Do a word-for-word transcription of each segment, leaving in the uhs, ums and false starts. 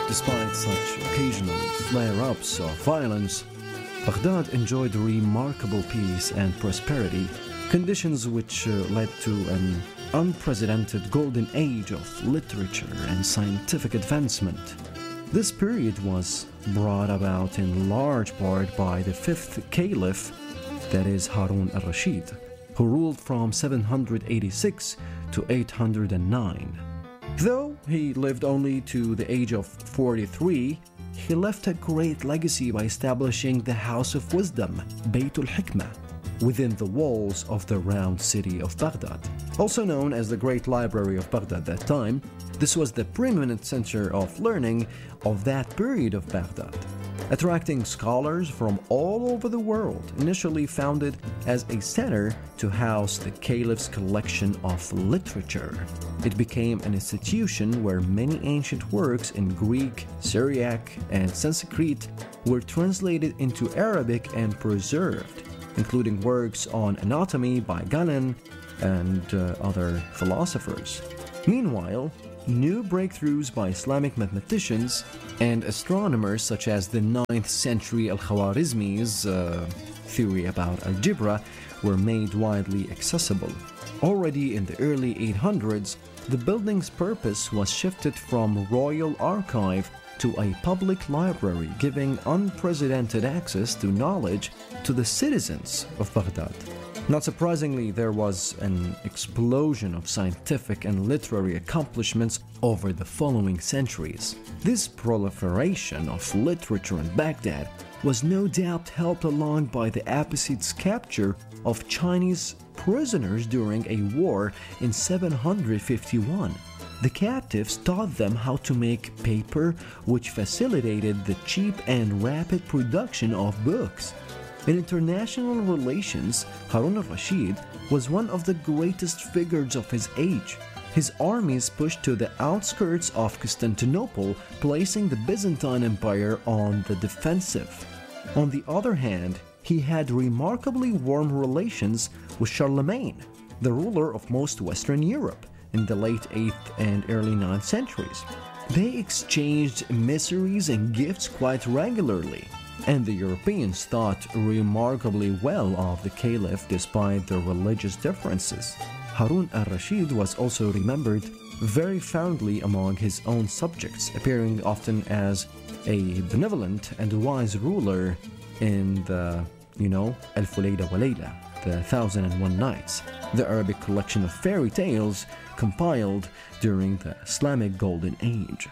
Despite such occasional flare-ups of violence, Baghdad enjoyed remarkable peace and prosperity, conditions which uh, led to an unprecedented golden age of literature and scientific advancement. This period was brought about in large part by the fifth caliph, that is Harun al-Rashid, who ruled from seven hundred eighty-six to eight hundred nine. Though he lived only to the age of forty-three, he left a great legacy by establishing the House of Wisdom, Baytul Hikmah, within the walls of the round city of Baghdad. Also known as the Great Library of Baghdad at that time, this was the preeminent center of learning of that period of Baghdad, attracting scholars from all over the world, initially founded as a center to house the caliph's collection of literature. It became an institution where many ancient works in Greek, Syriac, and Sanskrit were translated into Arabic and preserved, including works on anatomy by Galen and uh, other philosophers. Meanwhile, new breakthroughs by Islamic mathematicians and astronomers such as the ninth century Al-Khwarizmi's uh, theory about algebra were made widely accessible. Already in the early eight hundreds, the building's purpose was shifted from royal archive to a public library, giving unprecedented access to knowledge to the citizens of Baghdad. Not surprisingly, there was an explosion of scientific and literary accomplishments over the following centuries. This proliferation of literature in Baghdad was no doubt helped along by the Abbasids' capture of Chinese prisoners during a war in seven hundred fifty-one. The captives taught them how to make paper, which facilitated the cheap and rapid production of books. In international relations, Harun al-Rashid was one of the greatest figures of his age. His armies pushed to the outskirts of Constantinople, placing the Byzantine Empire on the defensive. On the other hand, he had remarkably warm relations with Charlemagne, the ruler of most Western Europe, in the late eighth and early ninth centuries. They exchanged emissaries and gifts quite regularly, and the Europeans thought remarkably well of the caliph despite their religious differences. Harun al-Rashid was also remembered very fondly among his own subjects, appearing often as a benevolent and wise ruler in the, you know, Alf Layla wa Layla, the Thousand and One Nights, the Arabic collection of fairy tales compiled during the Islamic Golden Age.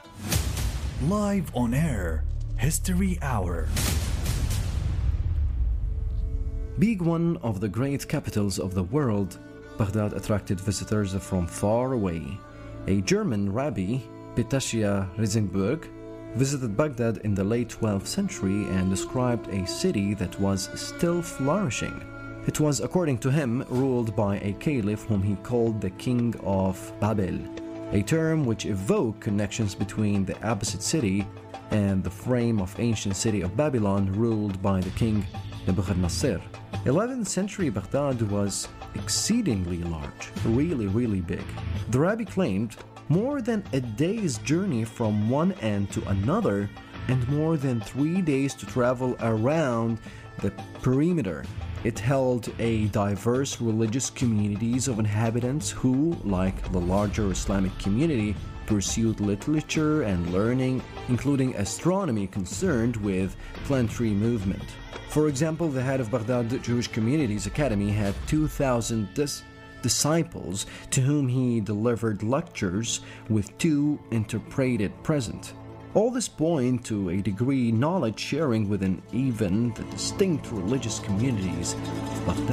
Live on air, History Hour. Being one of the great capitals of the world, Baghdad attracted visitors from far away. A German rabbi, Petaschia Risenberg, visited Baghdad in the late twelfth century and described a city that was still flourishing. It was, according to him, ruled by a caliph whom he called the King of Babel, a term which evoked connections between the Abbasid city and the frame of ancient city of Babylon ruled by the king Nebuchadnezzar. eleventh century Baghdad was exceedingly large, really, really big. The rabbi claimed more than a day's journey from one end to another and more than three days to travel around the perimeter. It held a diverse religious communities of inhabitants who, like the larger Islamic community, pursued literature and learning, including astronomy concerned with planetary movement. For example, the head of Baghdad Jewish Communities Academy had two thousand dis- disciples to whom he delivered lectures with two interpreted present. All this point to a degree knowledge sharing within even the distinct religious communities of Baghdad.